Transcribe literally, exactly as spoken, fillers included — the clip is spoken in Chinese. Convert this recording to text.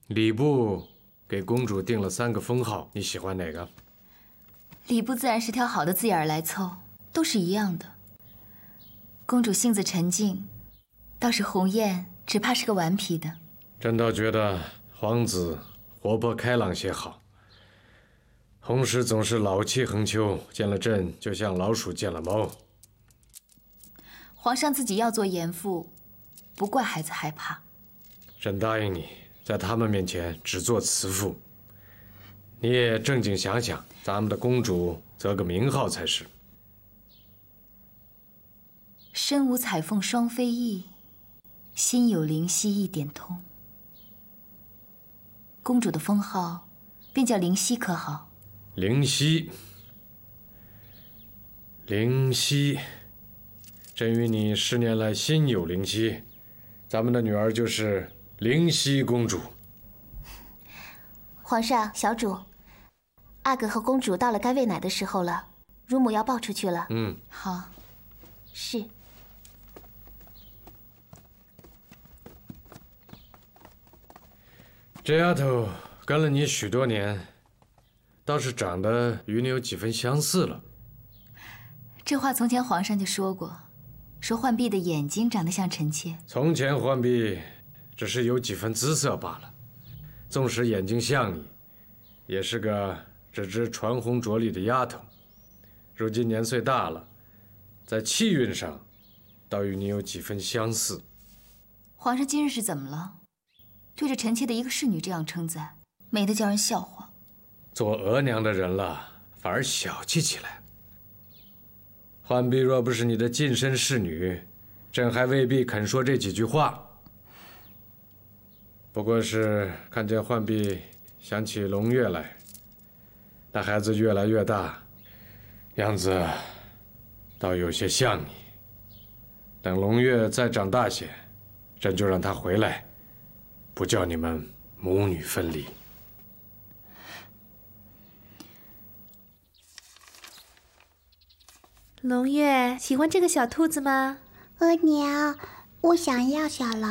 礼部给公主定了三个封号，你喜欢哪个？ 礼部自然是挑好的字眼儿来凑，都是一样的。公主性子沉静，倒是鸿雁只怕是个顽皮的。 朕倒觉得皇子活泼开朗些好。红石总是老气横秋，见了朕就像老鼠见了猫。 皇上自己要做严父，不怪孩子害怕。 朕答应你，在他们面前只做慈父。你也正经想想，咱们的公主择个名号才是。 身无彩凤双飞翼，心有灵犀一点通。公主的封号便叫灵犀，可好？ 灵犀，灵犀，朕与你十年来心有灵犀，咱们的女儿就是灵犀公主。 皇上，小主，阿哥和公主到了该喂奶的时候了，乳母要抱出去了。 嗯， 好。 是。 这丫头跟了你许多年，倒是长得与你有几分相似了。 这话从前皇上就说过，说浣碧的眼睛长得像臣妾。 从前浣碧只是有几分姿色罢了，纵使眼睛像你，也是个只知传红着绿的丫头。如今年岁大了，在气韵上，倒与你有几分相似。 皇上今日是怎么了？对着臣妾的一个侍女这样称赞，美得叫人笑话。 做额娘的人了，反而小气起来。浣碧若不是你的近身侍女，朕还未必肯说这几句话。不过是看见浣碧想起龙月来，那孩子越来越大，样子倒有些像你。等龙月再长大些，朕就让他回来，不叫你们母女分离。 龙月喜欢这个小兔子吗？ 额娘，我想要小狼。